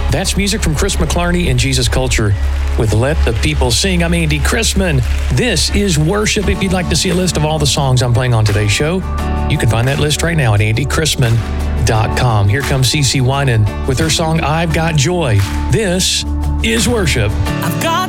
That's music from Chris McClarney and Jesus Culture with Let the People Sing. I'm Andy Chrisman. This is Worship. If you'd like to see a list of all the songs I'm playing on today's show, you can find that list right now at andychrisman.com. Here comes CeCe Winans with her song, I've Got Joy. This is Worship. I've got